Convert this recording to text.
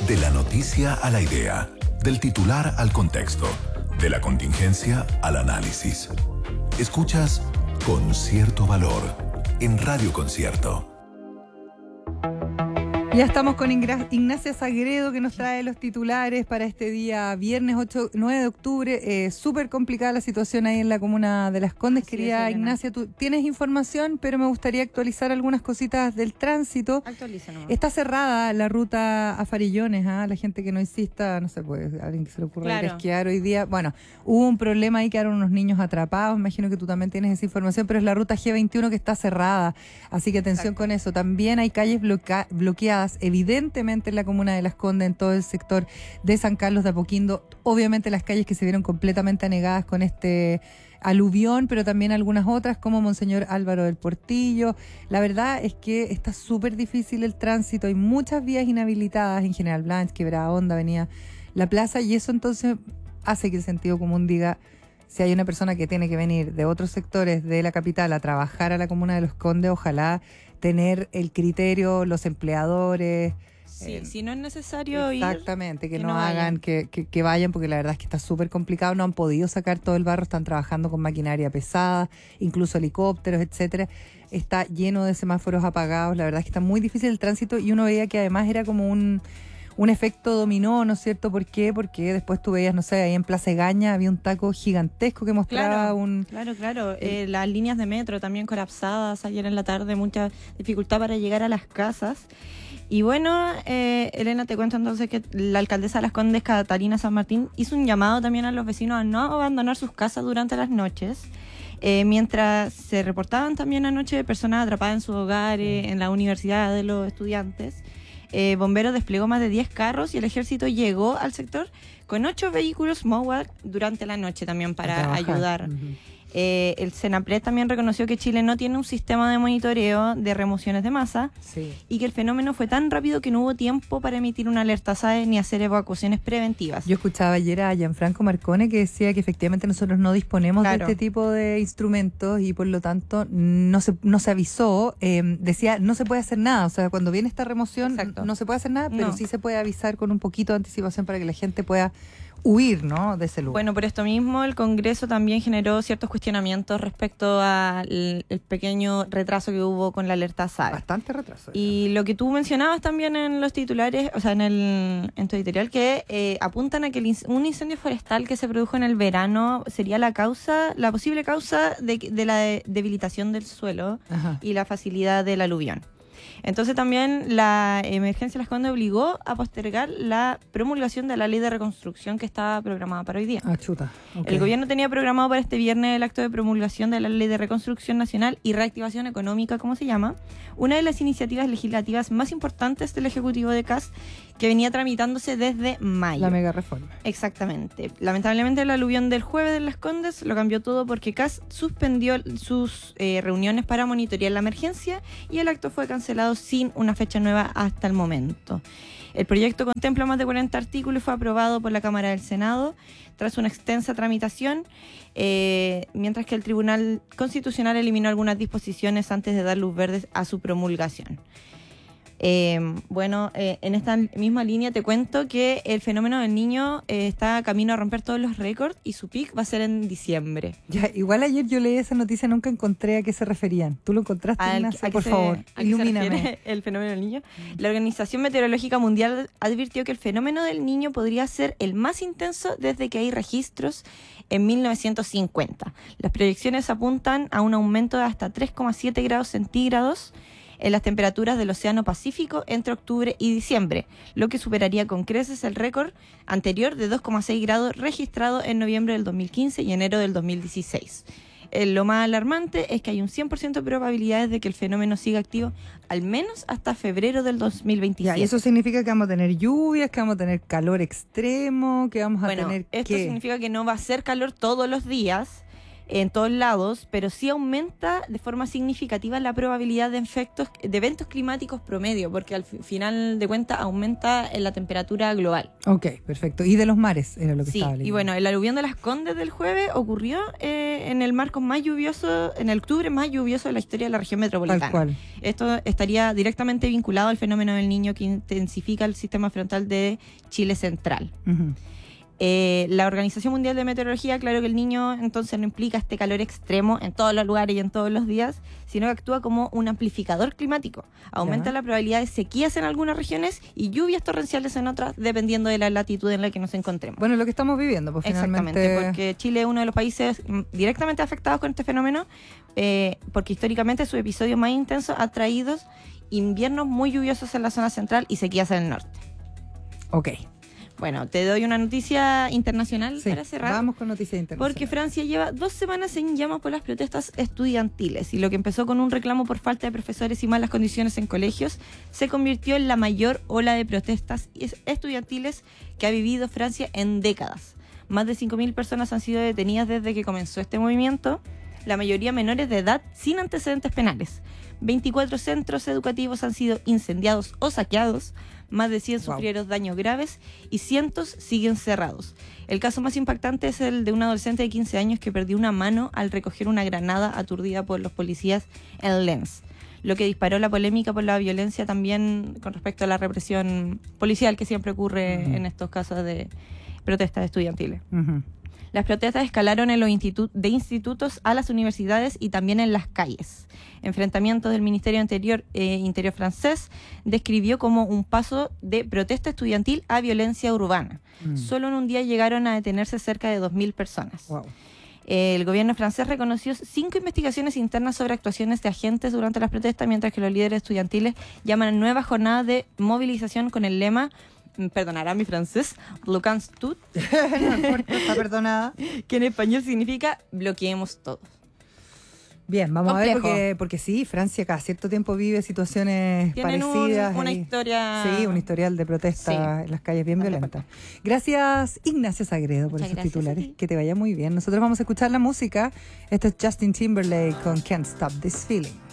De la noticia a la idea, del titular al contexto, de la contingencia al análisis. Escuchas Concierto Valor en Radio Concierto. Ya estamos con Ignacia Sagredo, que nos trae los titulares para este día viernes 9 de octubre. Súper complicada la situación ahí en la comuna de Las Condes. Querida Ignacia, tú tienes información, pero me gustaría actualizar algunas cositas del tránsito. Actualízanos. Está cerrada la ruta a Farillones, la gente que no insista, no sé, pues a alguien que se le ocurra ir a esquiar hoy día. Bueno, hubo un problema ahí, quedaron unos niños atrapados, imagino que tú también tienes esa información, pero es la ruta G21 que está cerrada, así que atención con eso. También hay calles bloqueadas evidentemente en la comuna de Las Condes, en todo el sector de San Carlos de Apoquindo, obviamente las calles que se vieron completamente anegadas con este aluvión, pero también algunas otras como Monseñor Álvaro del Portillo. La verdad es que está súper difícil el tránsito, hay muchas vías inhabilitadas en General Blanch, Quebrada Honda, Avenida La Plaza, y eso entonces hace que el sentido común diga: si hay una persona que tiene que venir de otros sectores de la capital a trabajar a la comuna de Las Condes, ojalá tener el criterio, los empleadores. Sí, si no es necesario exactamente, ir, que no hagan, que vayan, porque la verdad es que está súper complicado. No han podido sacar todo el barro, están trabajando con maquinaria pesada, incluso helicópteros, etcétera. Está lleno de semáforos apagados. La verdad es que está muy difícil el tránsito, y uno veía que además era como un efecto dominó, ¿no es cierto? ¿Por qué? Porque después tú veías, no sé, ahí en Plaza Egaña había un taco gigantesco que mostraba Claro. Las líneas de metro también colapsadas ayer en la tarde, mucha dificultad para llegar a las casas. Y bueno, Elena, te cuento entonces que la alcaldesa de Las Condes, Catalina San Martín, hizo un llamado también a los vecinos a no abandonar sus casas durante las noches. Mientras se reportaban también anoche personas atrapadas en sus hogares, en la universidad de los estudiantes, Bomberos desplegó más de 10 carros y el ejército llegó al sector con 8 vehículos MOWAC durante la noche también para ayudar. El Senapred también reconoció que Chile no tiene un sistema de monitoreo de remociones de masa y que el fenómeno fue tan rápido que no hubo tiempo para emitir una alerta SAE ni hacer evacuaciones preventivas. Yo escuchaba ayer a Gianfranco Marcone que decía que efectivamente nosotros no disponemos de este tipo de instrumentos y por lo tanto no se avisó. Decía, no se puede hacer nada, o sea, cuando viene esta remoción no se puede hacer nada, pero sí se puede avisar con un poquito de anticipación para que la gente pueda huir, ¿no?, de ese lugar. Bueno, por esto mismo el Congreso también generó ciertos cuestionamientos respecto al pequeño retraso que hubo con la alerta SAE. Bastante retraso. Y lo que tú mencionabas también en los titulares, o sea, en tu editorial, que apuntan a que un incendio forestal que se produjo en el verano sería la posible causa de la debilitación del suelo y la facilidad del aluvión. Entonces también la emergencia de Las Condes obligó a postergar la promulgación de la ley de reconstrucción que estaba programada para hoy día. El gobierno tenía programado para este viernes el acto de promulgación de la ley de reconstrucción nacional y reactivación económica, como se llama, una de las iniciativas legislativas más importantes del Ejecutivo de CAS, que venía tramitándose desde mayo. La mega reforma. Exactamente. Lamentablemente el aluvión del jueves de Las Condes lo cambió todo porque CAS suspendió sus reuniones para monitorear la emergencia y el acto fue cancelado sin una fecha nueva hasta el momento. El proyecto contempla más de 40 artículos y fue aprobado por la Cámara del Senado tras una extensa tramitación, mientras que el Tribunal Constitucional eliminó algunas disposiciones antes de dar luz verde a su promulgación. En esta misma línea te cuento que el fenómeno del Niño está camino a romper todos los récords y su pic va a ser en diciembre. Ya, igual ayer yo leí esa noticia, nunca encontré a qué se referían. ¿Tú lo encontraste, Ignacia? Por favor, ilumíname. El fenómeno del Niño. La Organización Meteorológica Mundial advirtió que el fenómeno del Niño podría ser el más intenso desde que hay registros en 1950. Las proyecciones apuntan a un aumento de hasta 3,7 grados centígrados en las temperaturas del Océano Pacífico entre octubre y diciembre, lo que superaría con creces el récord anterior de 2,6 grados registrado en noviembre del 2015 y enero del 2016. Lo más alarmante es que hay un 100% de probabilidades de que el fenómeno siga activo al menos hasta febrero del 2027. Y eso significa que vamos a tener lluvias, que vamos a tener calor extremo, que vamos a tener... Esto significa que no va a ser calor todos los días. en todos lados, pero sí aumenta de forma significativa la probabilidad de eventos climáticos promedio, porque al final de cuentas aumenta en la temperatura global. Ok, perfecto. Y de los mares era lo que estaba leyendo. Y bueno, el aluvión de Las Condes del jueves ocurrió en el marco más lluvioso, en el octubre más lluvioso de la historia de la región metropolitana. Tal cual. Esto estaría directamente vinculado al fenómeno del Niño que intensifica el sistema frontal de Chile central. Uh-huh. La Organización Mundial de Meteorología, claro que el Niño entonces no implica este calor extremo en todos los lugares y en todos los días, sino que actúa como un amplificador climático. Aumenta la probabilidad de sequías en algunas regiones y lluvias torrenciales en otras, dependiendo de la latitud en la que nos encontremos. Bueno, lo que estamos viviendo, pues finalmente. Exactamente, porque Chile es uno de los países directamente afectados con este fenómeno, porque históricamente sus episodios más intensos han traído inviernos muy lluviosos en la zona central y sequías en el norte. Ok. Bueno, te doy una noticia internacional para cerrar. Vamos con noticias internacionales. Porque Francia lleva 2 semanas en llamas por las protestas estudiantiles y lo que empezó con un reclamo por falta de profesores y malas condiciones en colegios se convirtió en la mayor ola de protestas estudiantiles que ha vivido Francia en décadas. Más de 5.000 personas han sido detenidas desde que comenzó este movimiento, la mayoría menores de edad sin antecedentes penales. 24 centros educativos han sido incendiados o saqueados, más de 100 sufrieron daños graves y cientos siguen cerrados. El caso más impactante es el de un adolescente de 15 años que perdió una mano al recoger una granada aturdida por los policías en Lens, lo que disparó la polémica por la violencia también con respecto a la represión policial que siempre ocurre en estos casos de protestas estudiantiles. Las protestas escalaron en los institutos a las universidades y también en las calles. Enfrentamientos del Ministerio Interior francés describió como un paso de protesta estudiantil a violencia urbana. Solo en un día llegaron a detenerse cerca de 2.000 personas. Wow. El gobierno francés reconoció 5 investigaciones internas sobre actuaciones de agentes durante las protestas, mientras que los líderes estudiantiles llaman a nuevas jornadas de movilización con el lema, perdonará mi francés, bloquons tout, no importa, está perdonada, que en español significa bloqueemos todos. Bien, vamos complejo. A ver, porque sí, Francia cada cierto tiempo vive situaciones parecidas. Una historia. Sí, un historial de protesta en las calles bien violenta. Gracias, Ignacia Sagredo, por esos titulares. Que te vaya muy bien. Nosotros vamos a escuchar la música. Esto es Justin Timberlake con Can't Stop This Feeling.